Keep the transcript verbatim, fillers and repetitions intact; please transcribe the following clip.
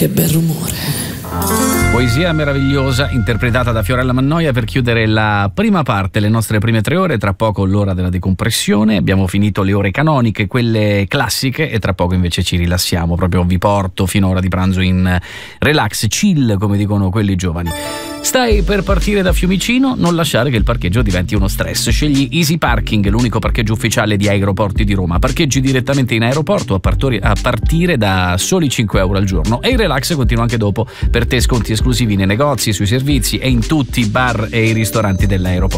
Che bel rumore. Poesia meravigliosa interpretata da Fiorella Mannoia per chiudere la prima parte, le nostre prime tre ore. Tra poco l'ora della decompressione, abbiamo finito le ore canoniche, quelle classiche, e tra poco invece ci rilassiamo, proprio vi porto fino a ora di pranzo in relax, chill come dicono quelli giovani. Stai per partire da Fiumicino? Non lasciare che il parcheggio diventi uno stress. Scegli Easy Parking, l'unico parcheggio ufficiale di Aeroporti di Roma. Parcheggi direttamente in aeroporto a, partori, a partire da soli cinque euro al giorno, e il relax continua anche dopo. Per te sconti esclusivi nei negozi, sui servizi e in tutti i bar e i ristoranti dell'aeroporto.